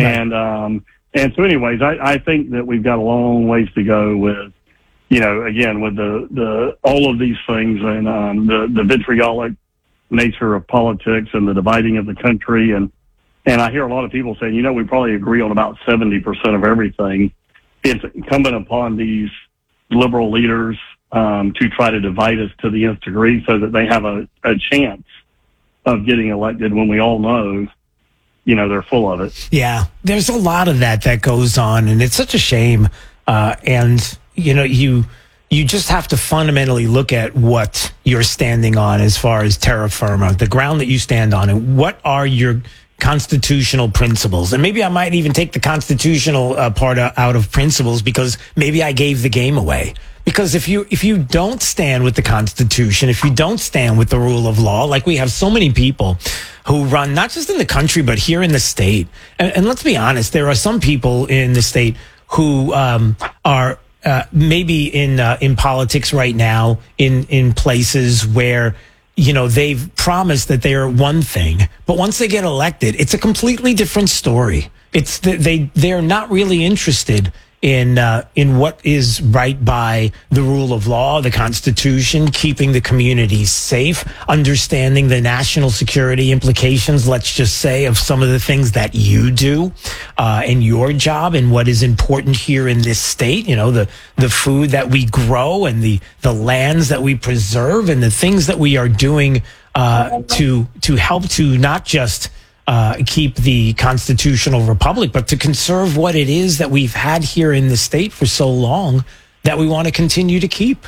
And so anyways, I think that we've got a long ways to go with, again, with the all of these things and the vitriolic nature of politics and the dividing of the country. And I hear a lot of people saying, we probably agree on about 70% of everything. It's incumbent upon these liberal leaders to try to divide us to the nth degree so that they have a chance of getting elected when we all know, they're full of it. Yeah, there's a lot of that goes on, and it's such a shame. And, you just have to fundamentally look at what you're standing on as far as terra firma, the ground that you stand on, and what are your constitutional principles. And maybe I might even take the constitutional part out of principles, because maybe I gave the game away. Because if you don't stand with the Constitution, if you don't stand with the rule of law, like we have so many people who run not just in the country, but here in the state. And let's be honest, there are some people in the state who are maybe in politics right now in places where they've promised that they are one thing, but once they get elected, it's a completely different story. It's they're not really interested in what is right by the rule of law, the Constitution, keeping the community safe, understanding the national security implications, let's just say, of some of the things that you do in your job and what is important here in this state, the food that we grow and the lands that we preserve and the things that we are doing to help to not just keep the constitutional republic, but to conserve what it is that we've had here in the state for so long that we want to continue to keep.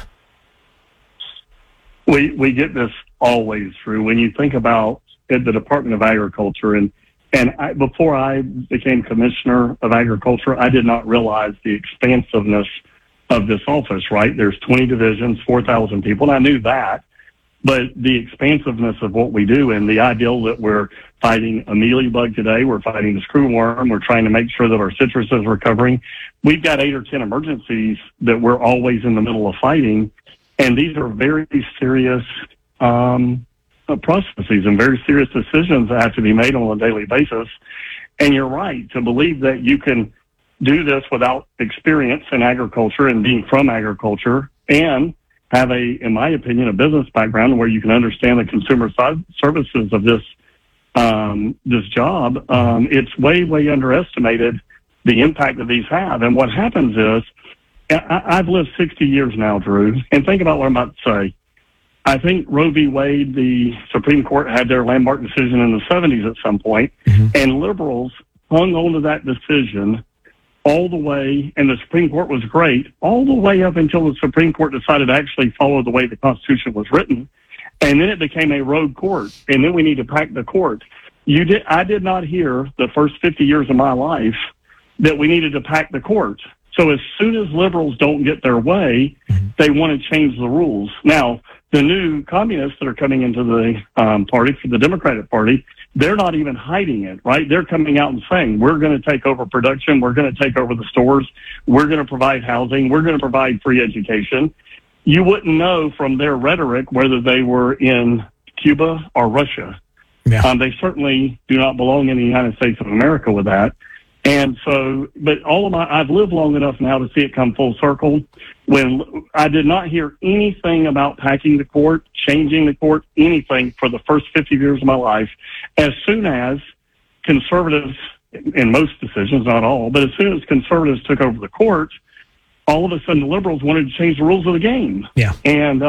We get this always through. When you think about the Department of Agriculture, and before I became Commissioner of Agriculture, I did not realize the expansiveness of this office, right? There's 20 divisions, 4,000 people, and I knew that. But the expansiveness of what we do and the ideal that we're fighting a mealybug today, we're fighting the screwworm, we're trying to make sure that our citrus is recovering. We've got 8 or 10 emergencies that we're always in the middle of fighting. And these are very serious processes and very serious decisions that have to be made on a daily basis. And you're right to believe that you can do this without experience in agriculture and being from agriculture and have in my opinion, a business background where you can understand the consumer services of this job. It's way underestimated the impact that these have. And what happens is, I've lived 60 years now, Drew, and think about what I'm about to say. I think Roe v. Wade, the Supreme Court had their landmark decision in the 70s at some point, and liberals hung on to that decision all the way, and the Supreme Court was great, all the way up until the Supreme Court decided to actually follow the way the Constitution was written. And then it became a rogue court, and then we need to pack the court. I did not hear the first 50 years of my life that we needed to pack the court. So as soon as liberals don't get their way, they want to change the rules. Now, the new communists that are coming into the party, for the Democratic Party, they're not even hiding it, right? They're coming out and saying, we're going to take over production. We're going to take over the stores. We're going to provide housing. We're going to provide free education. You wouldn't know from their rhetoric whether they were in Cuba or Russia. Yeah. They certainly do not belong in the United States of America with that. And so, but I've lived long enough now to see it come full circle. When I did not hear anything about packing the court, changing the court, anything for the first 50 years of my life, as soon as conservatives, in most decisions, not all, but as soon as conservatives took over the court, all of a sudden the liberals wanted to change the rules of the game. Yeah. And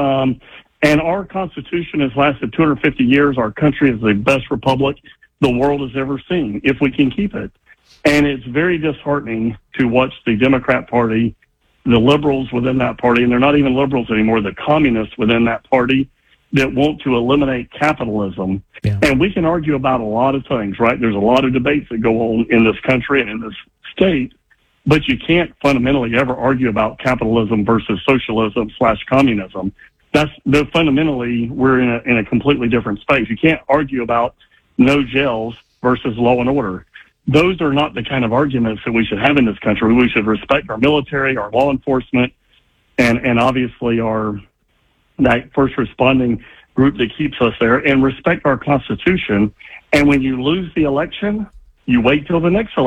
our Constitution has lasted 250 years. Our country is the best republic the world has ever seen, if we can keep it. And it's very disheartening to watch the Democrat Party, the liberals within that party, and they're not even liberals anymore, the communists within that party that want to eliminate capitalism. Yeah. And we can argue about a lot of things, right? There's a lot of debates that go on in this country and in this state, but you can't fundamentally ever argue about capitalism versus socialism / communism. Fundamentally, we're in a completely different space. You can't argue about no jails versus law and order. Those are not the kind of arguments that we should have in this country. We should respect our military, our law enforcement, and obviously that first responding group that keeps us there, and respect our Constitution. And when you lose the election, you wait till the next election.